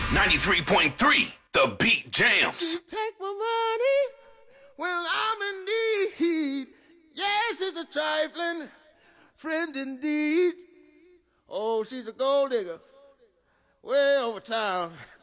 93.3, The Beat Jams. You take my money when I'm in need. Yes, it's a trifling friend indeed. Oh, she's a gold digger way over town.